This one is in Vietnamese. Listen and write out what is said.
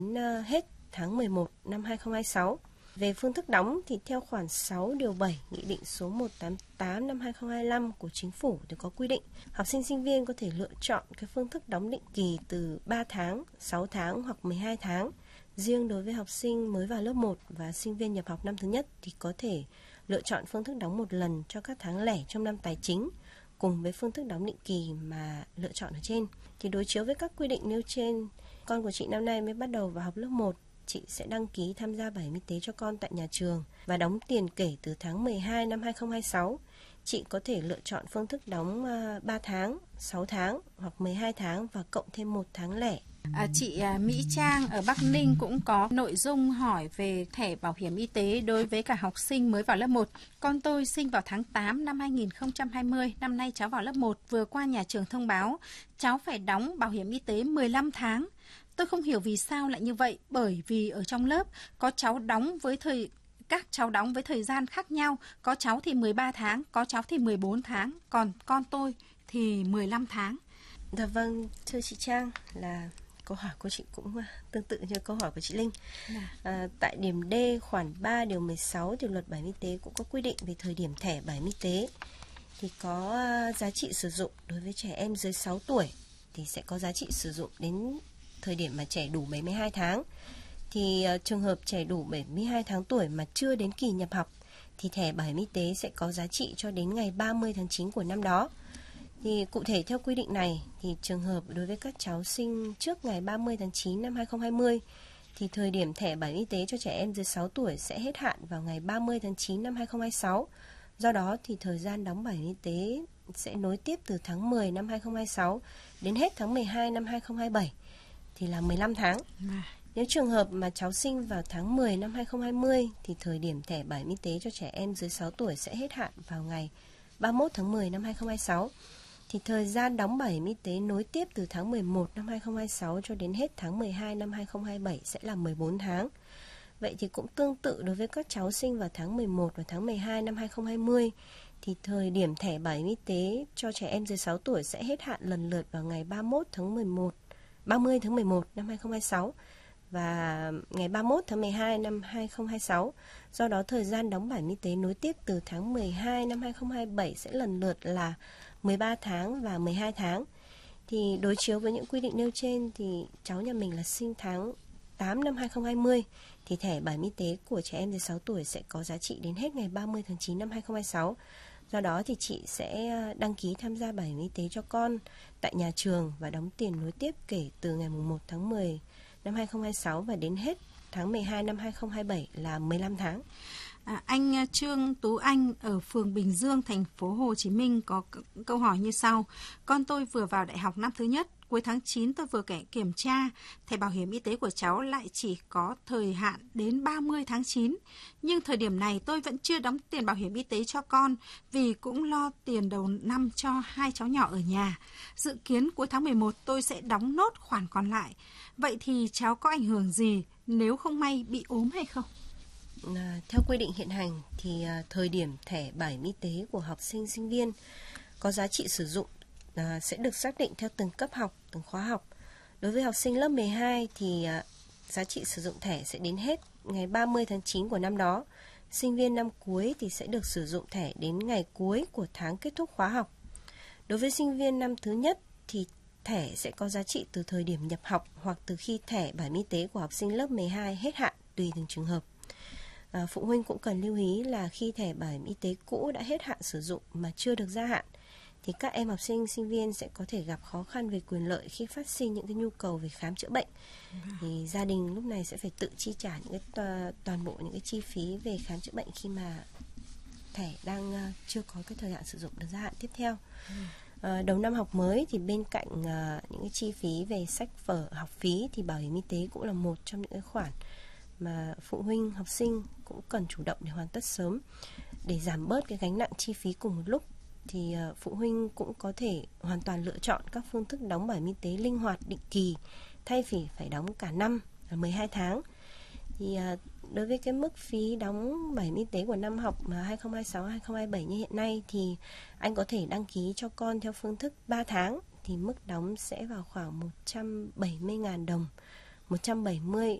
hết tháng 11 năm 2026. Về phương thức đóng thì theo khoản 6 điều 7 Nghị định số 188 năm 2025 của Chính phủ thì có quy định học sinh sinh viên có thể lựa chọn cái phương thức đóng định kỳ từ 3 tháng, 6 tháng hoặc 12 tháng. Riêng đối với học sinh mới vào lớp 1 và sinh viên nhập học năm thứ nhất thì có thể lựa chọn phương thức đóng một lần cho các tháng lẻ trong năm tài chính cùng với phương thức đóng định kỳ mà lựa chọn ở trên. Thì đối chiếu với các quy định nêu trên, con của chị năm nay mới bắt đầu vào học lớp 1, chị sẽ đăng ký tham gia bảo hiểm y tế cho con tại nhà trường và đóng tiền kể từ tháng 12 năm 2026. Chị có thể lựa chọn phương thức đóng 3 tháng, 6 tháng hoặc 12 tháng và cộng thêm 1 tháng lẻ. Chị Mỹ Trang ở Bắc Ninh cũng có nội dung hỏi về thẻ bảo hiểm y tế đối với cả học sinh mới vào lớp 1. Con tôi sinh vào tháng 8 năm 2020, năm nay cháu vào lớp 1, vừa qua nhà trường thông báo cháu phải đóng bảo hiểm y tế 15 tháng. Tôi không hiểu vì sao lại như vậy, bởi vì ở trong lớp có cháu đóng với các cháu đóng với thời gian khác nhau, có cháu thì 13 tháng, có cháu thì 14 tháng, còn con tôi thì 15 tháng. Dạ vâng, thưa chị Trang, là câu hỏi của chị cũng tương tự như câu hỏi của chị Linh. Tại điểm D khoản 3 điều 16 thì luật bảo hiểm y tế cũng có quy định về thời điểm thẻ bảo hiểm y tế thì có giá trị sử dụng đối với trẻ em dưới 6 tuổi thì sẽ có giá trị sử dụng đến thời điểm mà trẻ đủ 72 tháng. Thì trường hợp trẻ đủ 72 tháng tuổi mà chưa đến kỳ nhập học thì thẻ bảo hiểm y tế sẽ có giá trị cho đến ngày 30 tháng 9 của năm đó. Thì cụ thể theo quy định này thì trường hợp đối với các cháu sinh trước ngày 30 tháng 9 năm 2020 thì thời điểm thẻ bảo hiểm y tế cho trẻ em dưới 6 tuổi sẽ hết hạn vào ngày 30 tháng 9 năm 2026. Do đó thì thời gian đóng bảo hiểm y tế sẽ nối tiếp từ tháng 10 năm 2026 đến hết tháng 12 năm 2027 thì là 15 tháng. Nếu trường hợp mà cháu sinh vào tháng 10 năm 2020 thì thời điểm thẻ bảo hiểm y tế cho trẻ em dưới 6 tuổi sẽ hết hạn vào ngày 31 tháng 10 năm 2026. Thì thời gian đóng bảo hiểm y tế nối tiếp từ tháng 11 năm 2026 cho đến hết tháng 12 năm 2027 sẽ là 14 tháng. Vậy thì cũng tương tự đối với các cháu sinh vào tháng 11 và tháng 12 năm 2020 thì thời điểm thẻ bảo hiểm y tế cho trẻ em dưới 6 tuổi sẽ hết hạn lần lượt vào ngày 30 tháng 11 năm 2026 và ngày 31 tháng 12 năm 2026. Do đó thời gian đóng bảo hiểm y tế nối tiếp từ tháng 12 năm 2027 sẽ lần lượt là 13 tháng và 12 tháng. Thì đối chiếu với những quy định nêu trên thì cháu nhà mình là sinh tháng 8 năm 2020 thì thẻ bảo hiểm y tế của trẻ em dưới 6 tuổi sẽ có giá trị đến hết ngày 30 tháng 9 năm 2026. Do đó thì chị sẽ đăng ký tham gia bảo hiểm y tế cho con tại nhà trường và đóng tiền nối tiếp kể từ ngày 1 tháng 10 năm 2026 và đến hết tháng 12 năm 2027 là 15 tháng. Anh Trương Tú Anh ở phường Bình Dương, thành phố Hồ Chí Minh có câu hỏi như sau. Con tôi vừa vào đại học năm thứ nhất, cuối tháng 9 tôi vừa kiểm tra, thẻ bảo hiểm y tế của cháu lại chỉ có thời hạn đến 30 tháng 9. Nhưng thời điểm này tôi vẫn chưa đóng tiền bảo hiểm y tế cho con vì cũng lo tiền đầu năm cho hai cháu nhỏ ở nhà. Dự kiến cuối tháng 11 tôi sẽ đóng nốt khoản còn lại. Vậy thì cháu có ảnh hưởng gì nếu không may bị ốm hay không? Theo quy định hiện hành thì thời điểm thẻ bảo hiểm y tế của học sinh sinh viên có giá trị sử dụng sẽ được xác định theo từng cấp học, từng khóa học. Đối với học sinh lớp 12 thì giá trị sử dụng thẻ sẽ đến hết ngày 30 tháng 9 của năm đó. Sinh viên năm cuối thì sẽ được sử dụng thẻ đến ngày cuối của tháng kết thúc khóa học. Đối với sinh viên năm thứ nhất thì thẻ sẽ có giá trị từ thời điểm nhập học hoặc từ khi thẻ bảo hiểm y tế của học sinh lớp 12 hết hạn tùy từng trường hợp. Phụ huynh cũng cần lưu ý là khi thẻ bảo hiểm y tế cũ đã hết hạn sử dụng mà chưa được gia hạn thì các em học sinh, sinh viên sẽ có thể gặp khó khăn về quyền lợi khi phát sinh những cái nhu cầu về khám chữa bệnh. Thì gia đình lúc này sẽ phải tự chi trả những cái toàn bộ những cái chi phí về khám chữa bệnh khi mà thẻ đang chưa có cái thời hạn sử dụng được gia hạn tiếp theo. Đầu năm học mới thì bên cạnh những cái chi phí về sách vở, học phí thì bảo hiểm y tế cũng là một trong những cái khoản mà phụ huynh, học sinh cũng cần chủ động để hoàn tất sớm. Để giảm bớt cái gánh nặng chi phí cùng một lúc thì phụ huynh cũng có thể hoàn toàn lựa chọn các phương thức đóng bảo hiểm y tế linh hoạt định kỳ thay vì phải đóng cả năm là 12 tháng. Thì đối với cái mức phí đóng bảo hiểm y tế của năm học 2026-2027 như hiện nay thì anh có thể đăng ký cho con theo phương thức 3 tháng thì mức đóng sẽ vào khoảng 170.000 đồng 170